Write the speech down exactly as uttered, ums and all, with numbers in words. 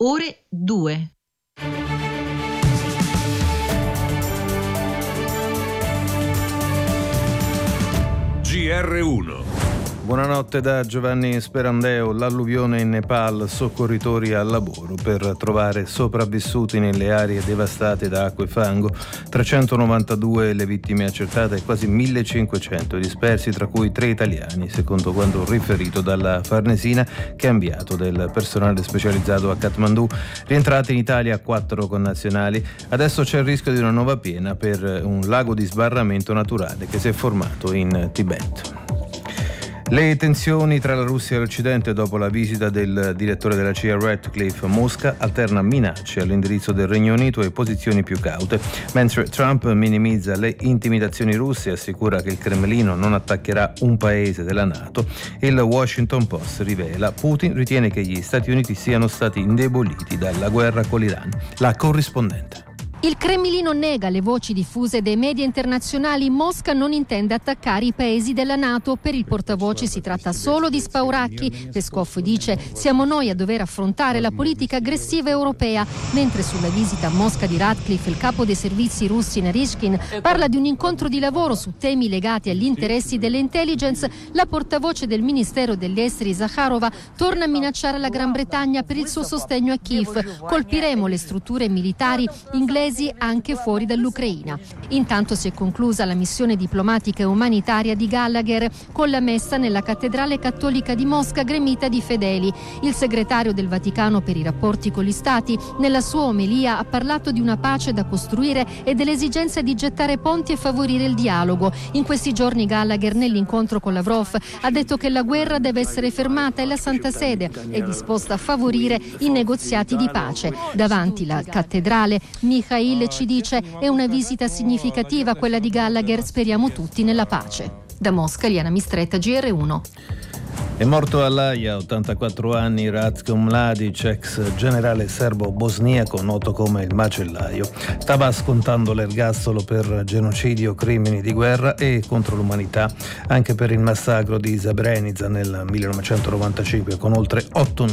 ore due. G R uno. Buonanotte da Giovanni Sperandeo. L'alluvione in Nepal, soccorritori al lavoro per trovare sopravvissuti nelle aree devastate da acqua e fango. trecentonovantadue le vittime accertate e quasi millecinquecento dispersi, tra cui tre italiani, secondo quanto riferito dalla Farnesina, che ha inviato del personale specializzato a Kathmandu. Rientrati in Italia quattro connazionali. Adesso c'è il rischio di una nuova piena per un lago di sbarramento naturale che si è formato in Tibet. Le tensioni tra la Russia e l'Occidente dopo la visita del direttore della C I A Ratcliffe a Mosca alterna minacce all'indirizzo del Regno Unito e posizioni più caute, mentre Trump minimizza le intimidazioni russe e assicura che il Cremlino non attaccherà un paese della NATO. Il Washington Post rivela: Putin ritiene che gli Stati Uniti siano stati indeboliti dalla guerra con l'Iran. La corrispondente. Il Cremlino nega le voci diffuse dai media internazionali. Mosca non intende attaccare i paesi della NATO. Per il portavoce si tratta solo di spauracchi. Peskov dice: siamo noi a dover affrontare la politica aggressiva europea. Mentre sulla visita a Mosca di Ratcliffe il capo dei servizi russi Naryshkin parla di un incontro di lavoro su temi legati agli interessi delle intelligence, la portavoce del Ministero degli Esteri Zakharova torna a minacciare la Gran Bretagna per il suo sostegno a Kiev. Colpiremo le strutture militari inglesi anche fuori dall'Ucraina. Intanto si è conclusa la missione diplomatica e umanitaria di Gallagher con la messa nella cattedrale cattolica di Mosca gremita di fedeli. Il segretario del Vaticano per i rapporti con gli stati nella sua omelia ha parlato di una pace da costruire e dell'esigenza di gettare ponti e favorire il dialogo. In questi giorni Gallagher, nell'incontro con Lavrov, ha detto che la guerra deve essere fermata e la Santa Sede è disposta a favorire i negoziati di pace. Davanti la cattedrale, Mikhail ci dice: è una visita significativa quella di Gallagher, speriamo tutti nella pace. Da Mosca, Liana Mistretta, G R uno. È morto all'Aia, ottantaquattro anni, Ratko Mladic, ex generale serbo-bosniaco noto come il macellaio. Stava scontando l'ergastolo per genocidio, crimini di guerra e contro l'umanità, anche per il massacro di Srebrenica nel millenovecentonovantacinque, con oltre otto